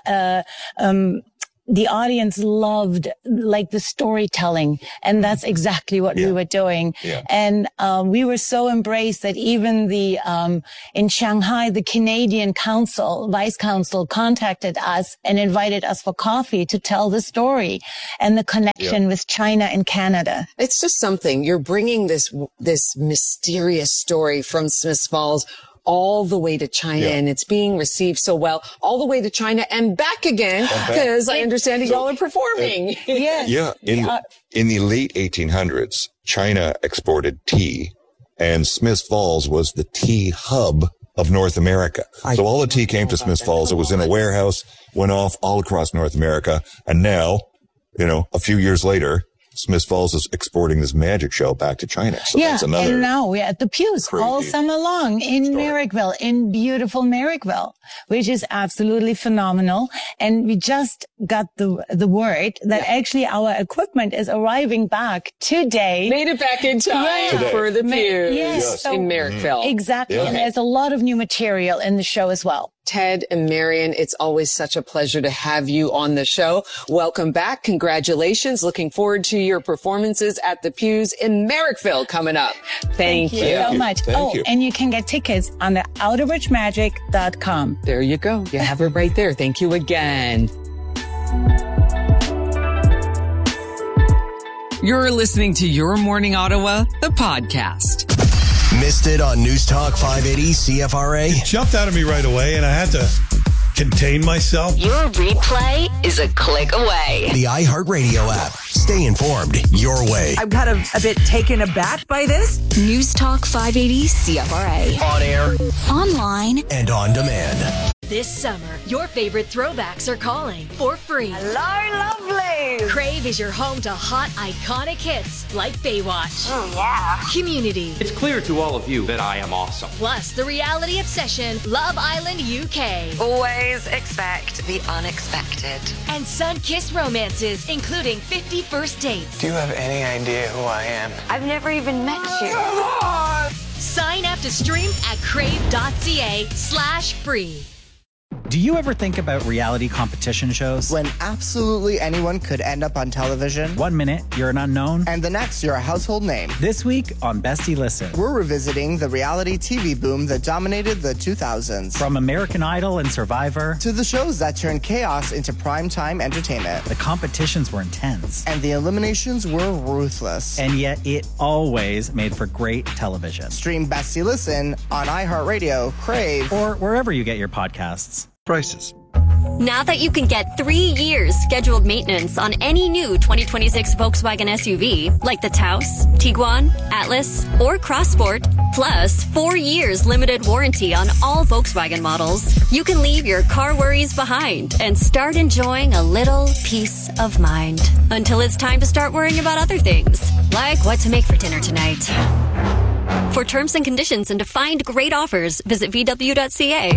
the audience loved like the storytelling, and that's exactly what we were doing. Yeah. And we were so embraced that even in Shanghai, the Canadian Vice Consul contacted us and invited us for coffee to tell the story and the connection with China and Canada. It's just something. You're bringing this mysterious story from Smiths Falls all the way to China, and it's being received so well, all the way to China and back again, because I understand y'all are performing. In the late 1800s, China exported tea, and Smiths Falls was the tea hub of North America. So all the tea came to Smiths Falls. It was in a warehouse, went off all across North America, and now, a few years later, Smiths Falls is exporting this magic show back to China. So that's another. And now we're at the Pews all summer long in Merrickville, in beautiful Merrickville, which is absolutely phenomenal. And we just got the word that actually our equipment is arriving back today. Made it back in time for the Pews in Merrickville. Exactly. Yeah. And there's a lot of new material in the show as well. Ted and Marion, it's always such a pleasure to have you on the show. Welcome back. Congratulations. Looking forward to your performances at the Pews in Merrickville coming up. Thank you so much. And you can get tickets on the outerbridgemagic.com. There you go. You have it right there. Thank you again. You're listening to Your Morning Ottawa, the podcast. Missed it on News Talk 580 CFRA? It jumped out of me right away, and I had to contain myself. Your replay is a click away. The iHeartRadio app. Stay informed your way. I'm kind of a bit taken aback by this. News Talk 580 CFRA. On air, online, and on demand. This summer, your favorite throwbacks are calling for free. Hello, lovely. Crave is your home to hot, iconic hits like Baywatch. Oh, yeah. Community. It's clear to all of you that I am awesome. Plus, the reality obsession, Love Island UK. Always expect the unexpected. And sun-kissed romances, including 50 First Dates. Do you have any idea who I am? I've never even met you. Come on! Sign up to stream at crave.ca/free. Do you ever think about reality competition shows? When absolutely anyone could end up on television. 1 minute, you're an unknown. And the next, you're a household name. This week on Bestie Listen, we're revisiting the reality TV boom that dominated the 2000s. From American Idol and Survivor to the shows that turned chaos into primetime entertainment. The competitions were intense. And the eliminations were ruthless. And yet it always made for great television. Stream Bestie Listen on iHeartRadio, Crave, or wherever you get your podcasts. Prices. Now that you can get 3 years scheduled maintenance on any new 2026 Volkswagen SUV, like the Taos, Tiguan, Atlas, or Crossport, plus 4 years limited warranty on all Volkswagen models, you can leave your car worries behind and start enjoying a little peace of mind. Until it's time to start worrying about other things, like what to make for dinner tonight. For terms and conditions and to find great offers, visit VW.ca.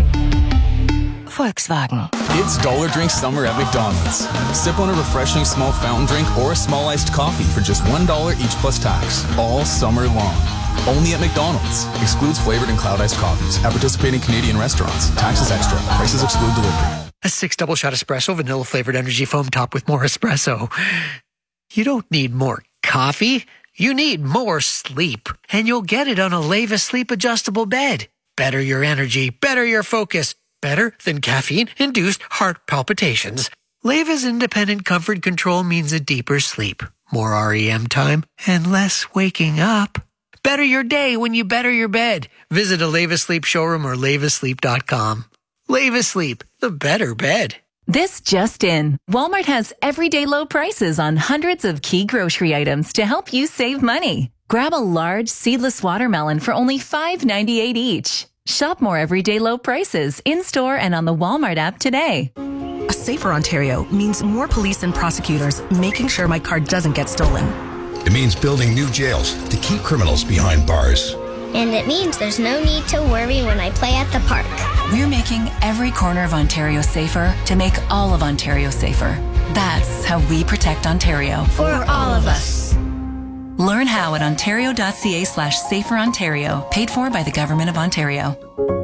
Volkswagen. It's Dollar Drink Summer at McDonald's. Sip on a refreshing small fountain drink or a small iced coffee for just $1 each plus tax, all summer long. Only at McDonald's. Excludes flavored and cloud iced coffees at participating Canadian restaurants. Taxes extra. Prices exclude delivery. A 6 double shot espresso, vanilla flavored energy foam top with more espresso. You don't need more coffee. You need more sleep. And you'll get it on a Leva Sleep Adjustable Bed. Better your energy, better your focus. Better than caffeine-induced heart palpitations. Leva's independent comfort control means a deeper sleep, more REM time, and less waking up. Better your day when you better your bed. Visit a Leva Sleep showroom or levasleep.com. Leva Sleep, the better bed. This just in. Walmart has everyday low prices on hundreds of key grocery items to help you save money. Grab a large seedless watermelon for only $5.98 each. Shop more everyday low prices in-store and on the Walmart app today. A safer Ontario means more police and prosecutors making sure my car doesn't get stolen. It means building new jails to keep criminals behind bars. And it means there's no need to worry when I play at the park. We're making every corner of Ontario safer to make all of Ontario safer. That's how we protect Ontario. For all of us. Learn how at ontario.ca/saferontario. Paid for by the Government of Ontario.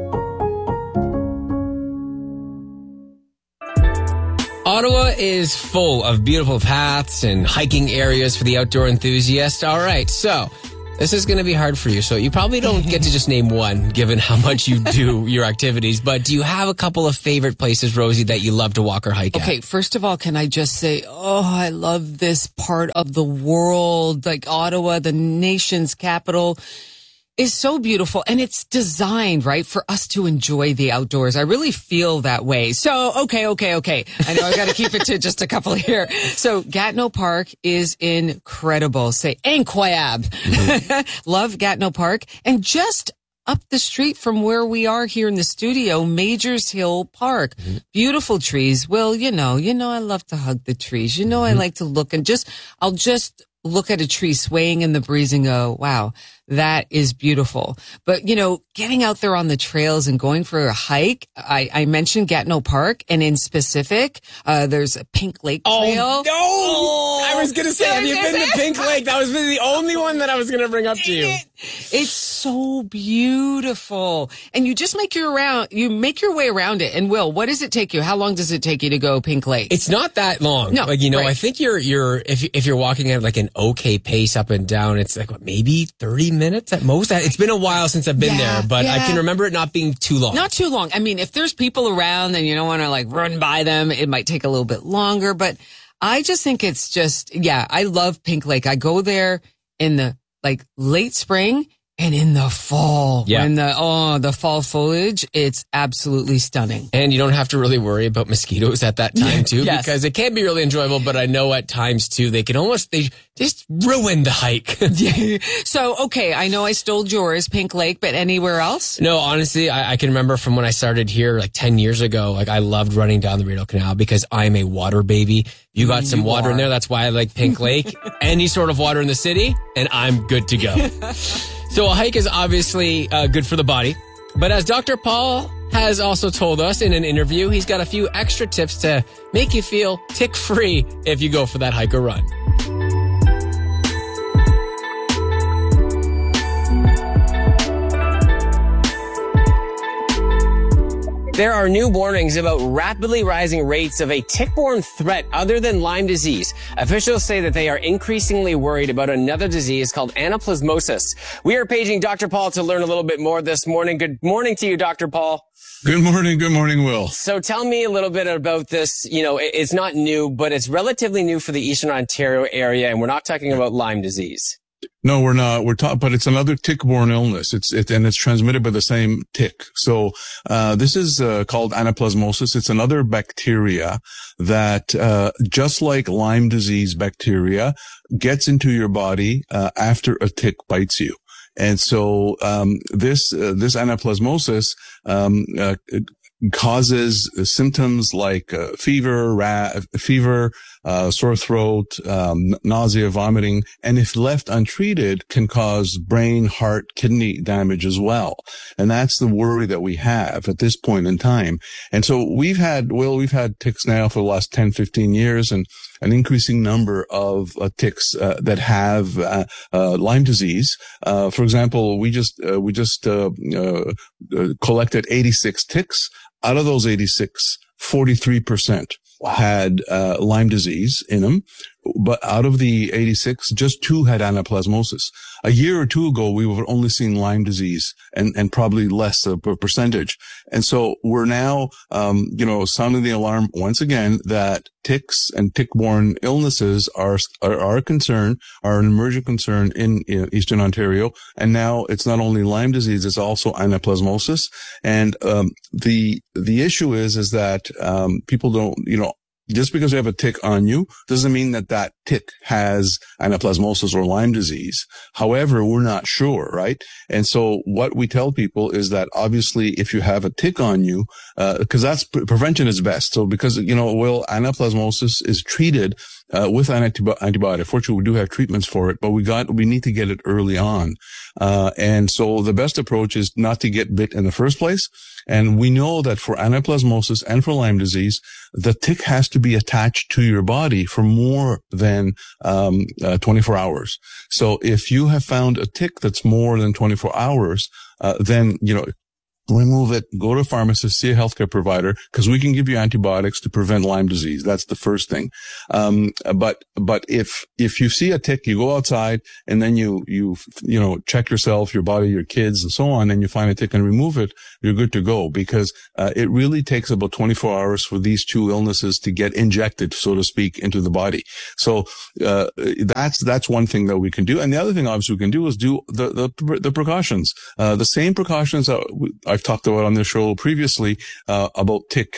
Ottawa is full of beautiful paths and hiking areas for the outdoor enthusiast. All right, so this is going to be hard for you. So you probably don't get to just name one, given how much you do your activities. But do you have a couple of favorite places, Rosie, that you love to walk or hike at? Okay, first of all, can I just say, I love this part of the world. Like Ottawa, the nation's capital, is so beautiful, and it's designed, right, for us to enjoy the outdoors. I really feel that way. So, okay. I know I got to keep it to just a couple here. So, Gatineau Park is incredible. Say incroyable. Love Gatineau Park. And just up the street from where we are here in the studio, Majors Hill Park. Beautiful trees. Well, you know, I love to hug the trees. You know, I like to look and I'll just look at a tree swaying in the breeze and go, wow, that is beautiful. But, getting out there on the trails and going for a hike, I mentioned Gatineau Park, and in specific, there's a Pink Lake Trail. Oh, no! I was going to say, have you been to Pink Lake? That was the only one that I was going to bring up to you. It's so beautiful. And you just make your way around it. And Will, what does it take you? How long does it take you to go Pink Lake? It's not that long. No. Like, right. I think if you're walking at like an okay pace up and down, it's like maybe 30 minutes at most. It's been a while since I've been there, but I can remember it not being too long. Not too long. I mean, if there's people around and you don't want to like run by them, it might take a little bit longer, but I just think it's I love Pink Lake. I go there in the late spring and in the fall. Yeah. When the fall foliage, it's absolutely stunning. And you don't have to really worry about mosquitoes at that time too, Yes. because it can be really enjoyable, but I know at times too, they just ruin the hike. So, okay, I know I stole yours, Pink Lake, but anywhere else? No, honestly, I can remember from when I started here 10 years ago, I loved running down the Rideau Canal because I'm a water baby. You got some water in there. That's why I like Pink Lake. Any sort of water in the city, and I'm good to go. So a hike is obviously good for the body. But as Dr. Paul has also told us in an interview, he's got a few extra tips to make you feel tick-free if you go for that hike or run. There are new warnings about rapidly rising rates of a tick-borne threat other than Lyme disease. Officials say that they are increasingly worried about another disease called anaplasmosis. We are paging Dr. Paul to learn a little bit more this morning. Good morning to you, Dr. Paul. Good morning, Will. So tell me a little bit about this. It's not new, but it's relatively new for the Eastern Ontario area, and we're not talking about Lyme disease. No, we're not. But it's another tick-borne illness. It's transmitted by the same tick. So, this is, called anaplasmosis. It's another bacteria that, just like Lyme disease bacteria, gets into your body, after a tick bites you. And so, this anaplasmosis, causes symptoms like fever, sore throat, nausea, vomiting, and if left untreated, can cause brain, heart, kidney damage as well. And that's the worry that we have at this point in time. And so we've had ticks now for the last 10, 15 years, and an increasing number of ticks that have Lyme disease. For example, we just collected 86 ticks. Out of those 86, 43% had Lyme disease in them. But out of the 86, just 2 had anaplasmosis. A year or 2 ago, we were only seeing Lyme disease and probably less of a percentage. And so we're now, sounding the alarm once again that ticks and tick-borne illnesses are a concern, are an emerging concern in Eastern Ontario. And now it's not only Lyme disease, it's also anaplasmosis. And, the issue is that, people don't, just because you have a tick on you doesn't mean that tick has anaplasmosis or Lyme disease. However, we're not sure, right? And so what we tell people is that obviously if you have a tick on you, because that's prevention is best. So because, anaplasmosis is treated with an antibiotic. Fortunately, we do have treatments for it, but we need to get it early on. And so the best approach is not to get bit in the first place. And we know that for anaplasmosis and for Lyme disease, the tick has to be attached to your body for more than 24 hours. So if you have found a tick that's more than 24 hours, then, remove it, go to a pharmacist, see a healthcare provider, because we can give you antibiotics to prevent Lyme disease. That's the first thing. But if you see a tick, you go outside and then you check yourself, your body, your kids and so on, and you find a tick and remove it, you're good to go, because it really takes about 24 hours for these two illnesses to get injected, so to speak, into the body. So, that's one thing that we can do. And the other thing obviously we can do is do the precautions. The same precautions that I've talked about on this show previously, about tick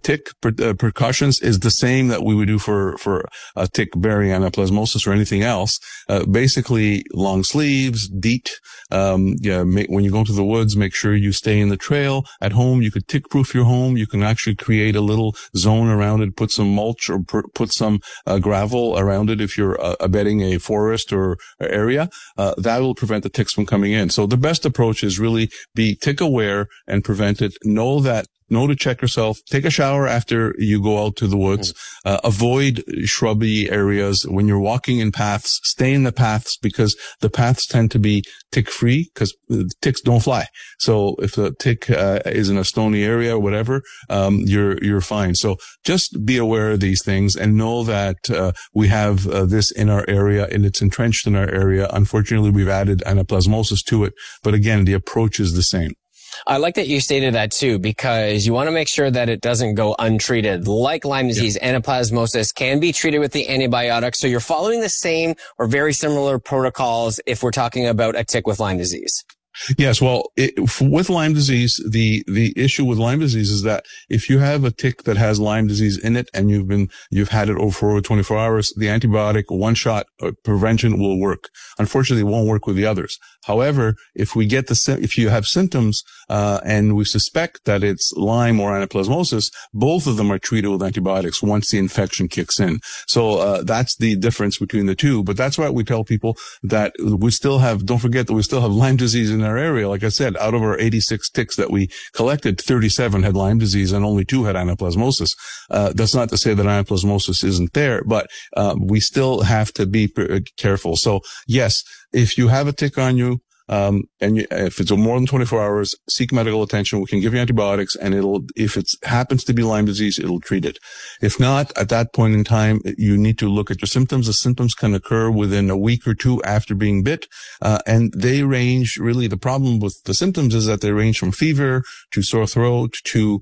precautions is the same that we would do for a tick-bearing anaplasmosis or anything else. Basically, long sleeves, DEET. When you go to the woods, make sure you stay in the trail. At home, you could tick-proof your home. You can actually create a little zone around it, put some mulch or put some gravel around it if you're abetting a forest or area. That will prevent the ticks from coming in. So the best approach is really be tick aware and prevent it. Know to check yourself. Take a shower after you go out to the woods. Avoid shrubby areas. When you're walking in paths, stay in the paths, because the paths tend to be tick-free, because ticks don't fly. So if the tick is in a stony area or whatever, you're fine. So just be aware of these things and know that we have this in our area and it's entrenched in our area. Unfortunately, we've added anaplasmosis to it, but again, the approach is the same. I like that you stated that too, because you want to make sure that it doesn't go untreated. Like Lyme disease, anaplasmosis can be treated with the antibiotics. So you're following the same or very similar protocols if we're talking about a tick with Lyme disease. Yes, well, with Lyme disease, the issue with Lyme disease is that if you have a tick that has Lyme disease in it and you've had it for over 24 hours, the antibiotic one-shot prevention will work. Unfortunately, it won't work with the others. However, if you have symptoms, and we suspect that it's Lyme or anaplasmosis, both of them are treated with antibiotics once the infection kicks in. So, that's the difference between the two. But that's why we tell people that don't forget that we still have Lyme disease in our area. Like I said, out of our 86 ticks that we collected, 37 had Lyme disease and only 2 had anaplasmosis. That's not to say that anaplasmosis isn't there, but, we still have to be careful. So yes, if you have a tick on you, if it's more than 24 hours, seek medical attention. We can give you antibiotics, and if it happens to be Lyme disease, it'll treat it. If not, at that point in time, you need to look at your symptoms. The symptoms can occur within a week or two after being bit, and they range, really, the problem with the symptoms is that they range from fever to sore throat to,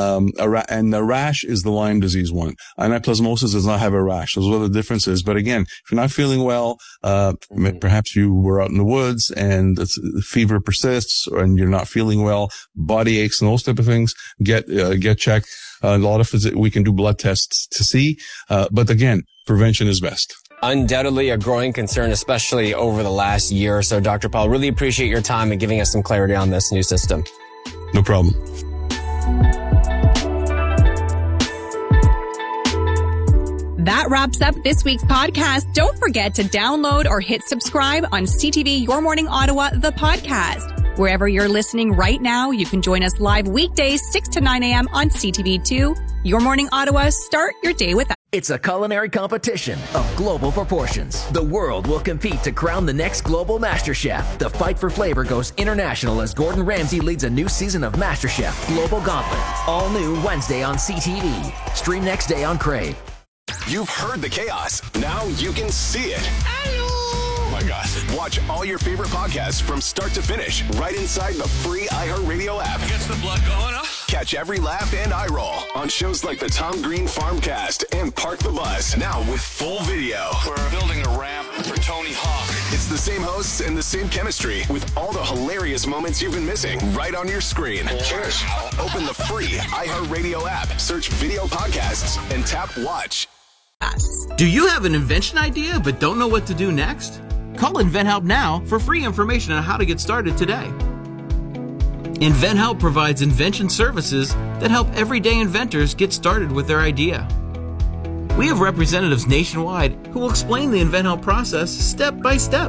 and the rash is the Lyme disease one. Anaplasmosis does not have a rash. Those are the differences. But again, if you're not feeling well, perhaps you were out in the woods and the fever persists and you're not feeling well, body aches and those type of things, get checked. A lot of it, we can do blood tests to see. But again, prevention is best. Undoubtedly a growing concern, especially over the last year or so. Dr. Paul, really appreciate your time and giving us some clarity on this new system. No problem. That wraps up this week's podcast. Don't forget to download or hit subscribe on CTV Your Morning Ottawa, the podcast. Wherever you're listening right now, you can join us live weekdays 6 to 9 a.m. on CTV2. Your Morning Ottawa, start your day with us. It's a culinary competition of global proportions. The world will compete to crown the next global MasterChef. The fight for flavor goes international as Gordon Ramsay leads a new season of MasterChef Global Gauntlet. All new Wednesday on CTV. Stream next day on Crave. You've heard the chaos. Now you can see it. Oh my gosh. Watch all your favorite podcasts from start to finish right inside the free iHeartRadio app. Gets the blood going, huh? Catch every laugh and eye roll on shows like the Tom Green Farmcast and Park the Bus. Now with full video. We're building a ramp for Tony Hawk. It's the same hosts and the same chemistry with all the hilarious moments you've been missing right on your screen. Cheers. Open the free iHeartRadio app, search video podcasts, and tap watch. Do you have an invention idea but don't know what to do next? Call InventHelp now for free information on how to get started today. InventHelp provides invention services that help everyday inventors get started with their idea. We have representatives nationwide who will explain the InventHelp process step by step.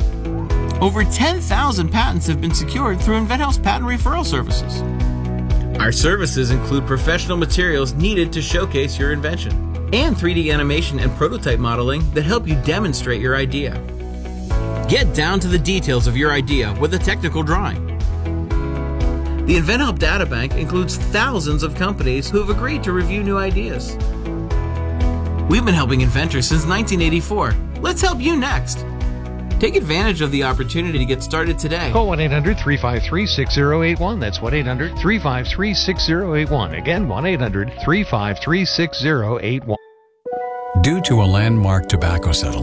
Over 10,000 patents have been secured through InventHelp's patent referral services. Our services include professional materials needed to showcase your invention and 3D animation and prototype modeling that help you demonstrate your idea. Get down to the details of your idea with a technical drawing. The InventHelp Databank includes thousands of companies who have agreed to review new ideas. We've been helping inventors since 1984. Let's help you next. Take advantage of the opportunity to get started today. Call 1-800-353-6081. That's 1-800-353-6081. Again, 1-800-353-6081. Due to a landmark tobacco settlement,